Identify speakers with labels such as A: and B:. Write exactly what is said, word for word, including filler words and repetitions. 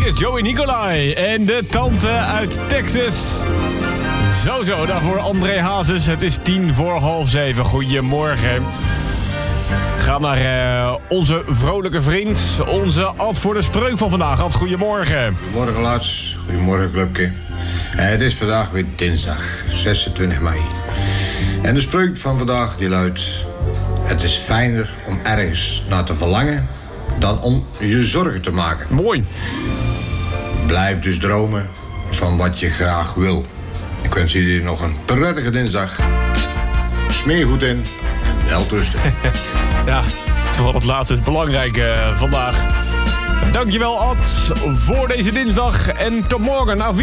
A: is Joey Nicolai en de tante uit Texas. Zo zo, daarvoor André Hazes. Het is tien voor half zeven. Goedemorgen. Ga naar uh, onze vrolijke vriend, onze Ad voor de spreuk van vandaag. Ad, goedemorgen.
B: Goedemorgen, lads. Goedemorgen, clubje. Uh, het is vandaag weer dinsdag, zesentwintig mei. En de spreuk van vandaag die luidt: het is fijner om ergens naar te verlangen dan om je zorgen te maken.
A: Mooi.
B: Blijf dus dromen van wat je graag wil. Ik wens jullie nog een prettige dinsdag. Smeer goed in en welterusten.
A: Ja, vooral het laatste is belangrijk uh, vandaag. Dankjewel, Ad, voor deze dinsdag. En tot morgen. Nou,